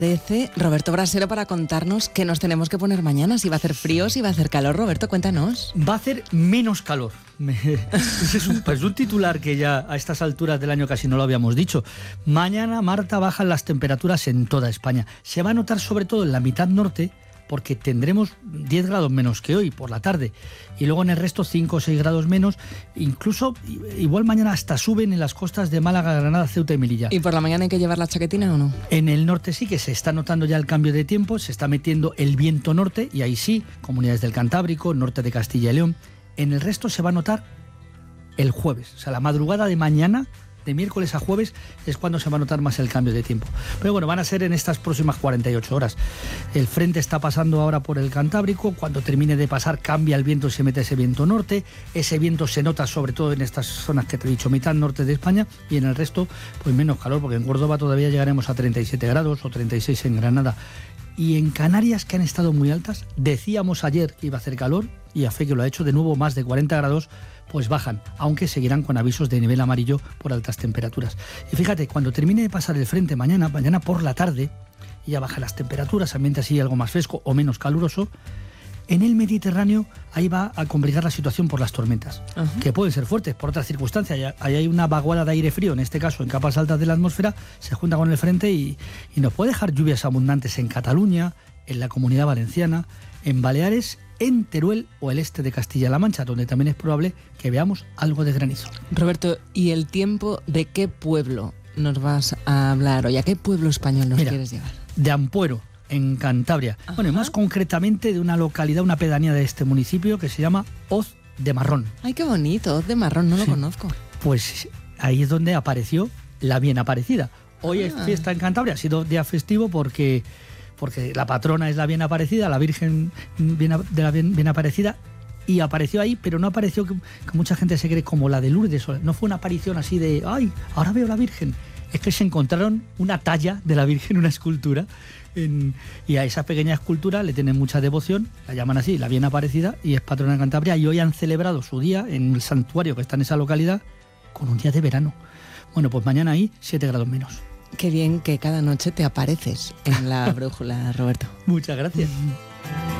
Roberto Brasero para contarnos qué nos tenemos que poner mañana, si va a hacer frío, si va a hacer calor. Roberto, cuéntanos. Va a hacer menos calor. Es un titular que ya a estas alturas del año casi no lo habíamos dicho. Mañana, Marta, bajan las temperaturas en toda España. Se va a notar sobre todo en la mitad norte, porque tendremos 10 grados menos que hoy por la tarde, y luego en el resto 5 o 6 grados menos, incluso igual mañana hasta suben en las costas de Málaga, Granada, Ceuta y Melilla. ¿Y por la mañana hay que llevar la chaquetina o no? En el norte sí que se está notando ya el cambio de tiempo, se está metiendo el viento norte, y ahí sí, comunidades del Cantábrico, norte de Castilla y León. En el resto se va a notar el jueves, o sea, la madrugada de mañana, de miércoles a jueves, es cuando se va a notar más el cambio de tiempo. Pero bueno, van a ser en estas próximas 48 horas. El frente está pasando ahora por el Cantábrico. Cuando termine de pasar, cambia el viento y se mete ese viento norte. Ese viento se nota sobre todo en estas zonas que te he dicho, mitad norte de España, y en el resto, pues menos calor, porque en Córdoba todavía llegaremos a 37 grados o 36 en Granada. Y en Canarias, que han estado muy altas, decíamos ayer que iba a hacer calor, y a fe que lo ha hecho, de nuevo más de 40 grados, pues bajan, aunque seguirán con avisos de nivel amarillo por altas temperaturas. Y fíjate, cuando termine de pasar el frente mañana por la tarde, y ya bajan las temperaturas, ambiente así algo más fresco o menos caluroso, en el Mediterráneo ahí va a complicar la situación por las tormentas, que pueden ser fuertes por otras circunstancias. Ahí hay una vaguada de aire frío, en este caso en capas altas de la atmósfera, se junta con el frente y nos puede dejar lluvias abundantes en Cataluña, en la Comunidad Valenciana, en Baleares, en Teruel o el este de Castilla-La Mancha, donde también es probable que veamos algo de granizo. Roberto, ¿y el tiempo de qué pueblo nos vas a hablar hoy? ¿A qué pueblo español nos quieres llevar? De Ampuero, en Cantabria. Ajá. Bueno, y más concretamente de una localidad, una pedanía de este municipio que se llama Hoz de Marrón. ¡Ay, qué bonito! Hoz de Marrón, no lo conozco. Pues ahí es donde apareció la Bien Aparecida. Hoy es fiesta en Cantabria, ha sido día festivo porque la patrona es la Bien Aparecida, la Virgen de la Bien Aparecida, y apareció ahí, pero no apareció que mucha gente se cree como la de Lourdes. No fue una aparición así de ¡ay, ahora veo la Virgen! Es que se encontraron una talla de la Virgen, una escultura, y a esa pequeña escultura le tienen mucha devoción, la llaman así, la Bien Aparecida, y es patrona de Cantabria, y hoy han celebrado su día en el santuario que está en esa localidad con un día de verano. Bueno, pues mañana ahí 7 grados menos. Qué bien que cada noche te apareces en la brújula, Roberto. Muchas gracias.